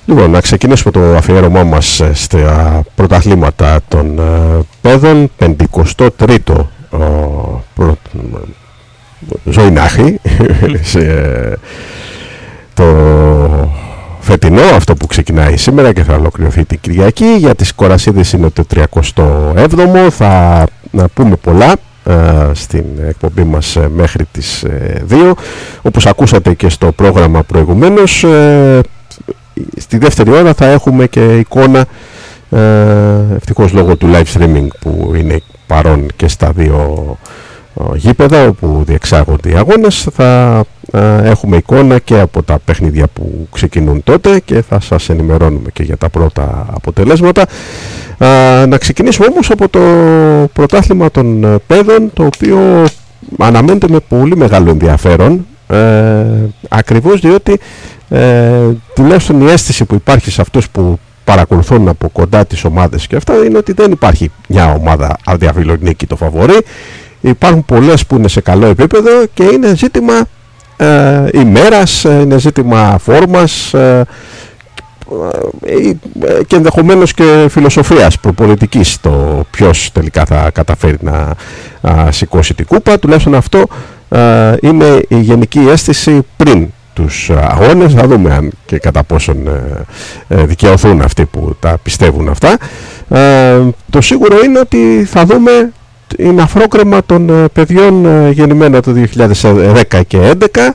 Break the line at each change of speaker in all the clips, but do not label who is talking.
Λοιπόν, να ξεκινήσουμε το αφιέρωμά μας στα πρωταθλήματα των παιδών. 53ο ζωή να έχει το φετινό, αυτό που ξεκινάει σήμερα και θα ολοκληρωθεί την Κυριακή. Για τις Κορασίδες είναι το 37ο. Θα πούμε πολλά στην εκπομπή μας μέχρι τις 2. Όπως ακούσατε και στο πρόγραμμα προηγουμένως, στη δεύτερη ώρα θα έχουμε και εικόνα, ευτυχώς λόγω του live streaming που είναι παρόν και στα δύο γήπεδα όπου διεξάγονται οι αγώνες. Θα έχουμε εικόνα και από τα παιχνίδια που ξεκινούν τότε και θα σας ενημερώνουμε και για τα πρώτα αποτελέσματα. Να ξεκινήσουμε όμως από το πρωτάθλημα των παιδών, το οποίο αναμένεται με πολύ μεγάλο ενδιαφέρον, ακριβώς διότι τουλάχιστον η αίσθηση που υπάρχει σε αυτούς που παρακολουθούν από κοντά τις ομάδες και αυτά είναι ότι δεν υπάρχει μια ομάδα αδιαφιλονίκη το φαβορί. Υπάρχουν πολλές που είναι σε καλό επίπεδο και είναι ζήτημα ημέρας, είναι ζήτημα φόρμας και ενδεχομένως και φιλοσοφίας προπονητικής, το ποιος τελικά θα καταφέρει να σηκώσει την κούπα. Τουλάχιστον αυτό είναι η γενική αίσθηση πριν τους αγώνες. Θα δούμε αν και κατά πόσον δικαιωθούν αυτοί που τα πιστεύουν αυτά. Το σίγουρο είναι ότι θα δούμε είναι αφρόκρεμα των παιδιών γεννημένα το 2010 και 2011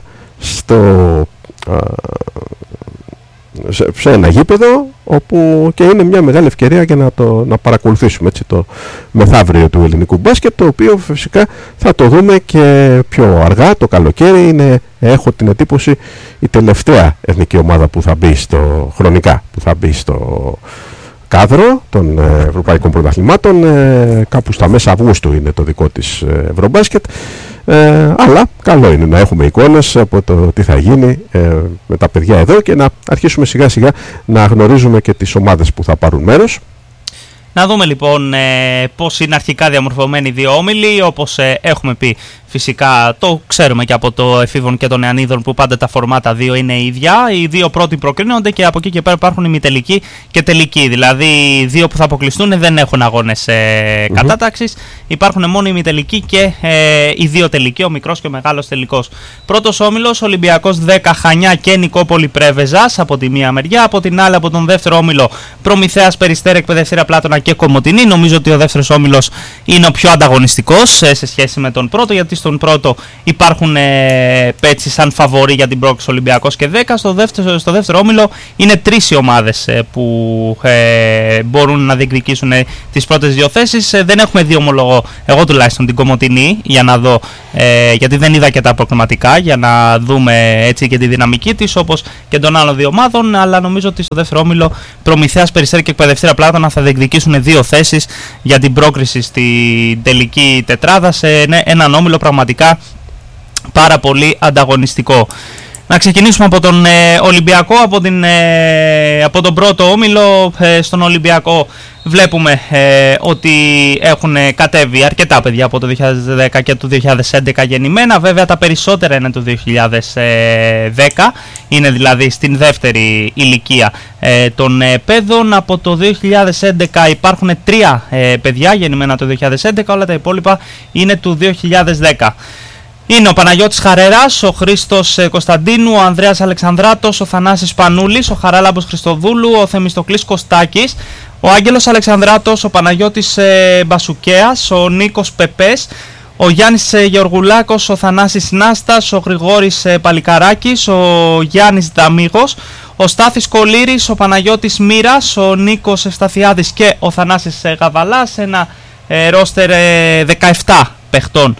σε ένα γήπεδο, όπου και είναι μια μεγάλη ευκαιρία για να παρακολουθήσουμε έτσι το μεθαύριο του ελληνικού μπάσκετ, το οποίο φυσικά θα το δούμε και πιο αργά το καλοκαίρι. Έχω την εντύπωση η τελευταία εθνική ομάδα που θα μπει χρονικά που θα μπει στο κάδρο των ευρωπαϊκών πρωταθλημάτων. Κάπου στα μέσα Αυγούστου είναι το δικό της Ευρωμπάσκετ, αλλά καλό είναι να έχουμε εικόνες από το τι θα γίνει με τα παιδιά εδώ και να αρχίσουμε σιγά σιγά να γνωρίζουμε και τις ομάδες που θα πάρουν μέρος.
Να δούμε λοιπόν πώς είναι αρχικά διαμορφωμένοι οι δύο όμιλοι. Όπως έχουμε πει, φυσικά το ξέρουμε και από το εφήβων και των νεανίδων που πάντα τα φορμάτα δύο είναι ίδια. Οι δύο πρώτοι προκρίνονται και από εκεί και πέρα υπάρχουν οι ημιτελικοί και τελικοί. Δηλαδή οι δύο που θα αποκλειστούν δεν έχουν αγώνες κατάταξης. Υπάρχουν μόνο οι ημιτελικοί και οι δύο τελικοί, ο μικρός και ο μεγάλος τελικός. Πρώτος όμιλος, Ολυμπιακός 10, Χανιά και Νικόπολη Πρέβεζας από τη μία μεριά. Από την άλλη, από τον δεύτερο όμιλο, Προμηθέας Περιστέρη, Εκπαιδευτήρια Πλάτωνα και Κομοτηνή. Νομίζω ότι ο δεύτερος όμιλος είναι ο πιο ανταγωνιστικός σε σχέση με τον πρώτο, γιατί στον πρώτο υπάρχουν πέτσι σαν φαβορί για την πρόκληση Ολυμπιακός και 10. Στο δεύτερο όμιλο είναι τρεις οι ομάδες που μπορούν να διεκδικήσουν τις πρώτες δύο θέσεις. Δεν έχουμε δει, ομολογώ, εγώ τουλάχιστον, την Κομοτηνή για να δω, γιατί δεν είδα και τα προκριματικά, για να δούμε έτσι και τη δυναμική της όπως και των άλλων δύο ομάδων. Αλλά νομίζω ότι στο δεύτερο όμιλο Προμηθέας Περιστέρη και Εκπαιδευτήρια Πλάτωνα θα διεκδικήσουν δύο θέσεις για την πρόκριση στην τελική τετράδα σε έναν όμιλο πραγματικά πάρα πολύ ανταγωνιστικό. Να ξεκινήσουμε από τον Ολυμπιακό, από τον πρώτο όμιλο. Στον Ολυμπιακό βλέπουμε ότι έχουν κατέβει αρκετά παιδιά από το 2010 και το 2011 γεννημένα. Βέβαια τα περισσότερα είναι το 2010, είναι δηλαδή στην δεύτερη ηλικία των παιδών. Από το 2011 υπάρχουν τρία παιδιά γεννημένα το 2011, όλα τα υπόλοιπα είναι του 2010. Είναι ο Παναγιώτης Χαρεράς, ο Χρήστος Κωνσταντίνου, ο Ανδρέας Αλεξανδράτος, ο Θανάσης Πανούλης, ο Χαράλαμπος Χριστοδούλου, ο Θεμιστοκλής Κωστάκης, ο Άγγελος Αλεξανδράτος, ο Παναγιώτης Μπασουκέας, ο Νίκος Πεπές, ο Γιάννης Γεωργουλάκος, ο Θανάσης Νάστας, ο Γρηγόρης Παλικαράκης, ο Γιάννης Δαμίγος, ο Στάθης Κολύρης, ο Παναγιώτης Μύρας, ο Νίκος Ευσταθιάδης και ο Θανάσης Γαβαλάς. Ένα ρόστερ 17 παιχτών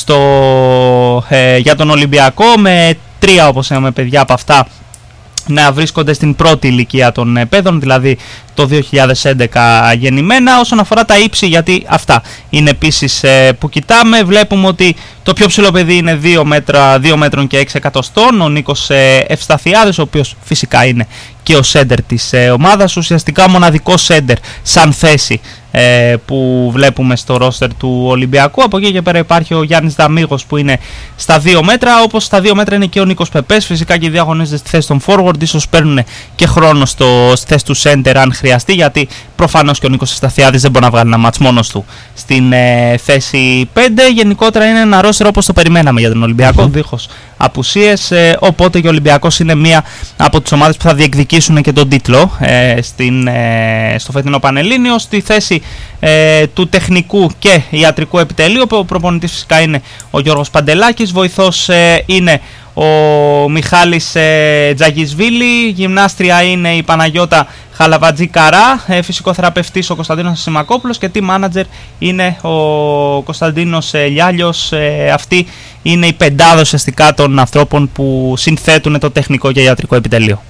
για τον Ολυμπιακό, με τρία, όπως είπαμε, παιδιά από αυτά να βρίσκονται στην πρώτη ηλικία των παιδών, δηλαδή το 2011 γεννημένα. Όσον αφορά τα ύψη, γιατί αυτά είναι επίσης που κοιτάμε, βλέπουμε ότι το πιο ψηλό παιδί είναι 2 μέτρων και 6 εκατοστών, ο Νίκος Ευσταθιάδης, ο οποίος φυσικά είναι και ο σέντερ της ομάδας. Ουσιαστικά μοναδικό σέντερ σαν θέση που βλέπουμε στο ρόστερ του Ολυμπιακού. Από εκεί και πέρα υπάρχει ο Γιάννης Δαμίγος που είναι στα 2 μέτρα, όπως στα 2 μέτρα είναι και ο Νίκος Πεπές. Φυσικά και οι δύο αγωνίζονται στη θέση των forward, ίσως παίρνουν και χρόνο στη θέση του center αν χρειαστεί, γιατί προφανώς και ο Νίκος Ευσταθιάδης δεν μπορεί να βγάλει ένα μάτς μόνος του στην θέση 5. Γενικότερα είναι ένα ρόστερ όπως το περιμέναμε για τον Ολυμπιακό, δίχως απουσίες, οπότε και ο Ολυμπιακός είναι μία από τις ομάδες που θα διεκδικήσουν και τον τίτλο στο φετινό Πανελλήνιο. Στη θέση του τεχνικού και ιατρικού επιτελείου, ο προπονητής φυσικά είναι ο Γιώργος Παντελάκης, βοηθός είναι ο Μιχάλης Τζαγισβίλη, γυμνάστρια είναι η Παναγιώτα Χαλαβατζή Καρά, φυσικοθεραπευτής ο Κωνσταντίνος Σιμακόπουλος και team manager είναι ο Κωνσταντίνος Λιάλιος. Αυτή είναι η πεντάδα ουσιαστικά των ανθρώπων που συνθέτουν το τεχνικό και ιατρικό επιτελείο.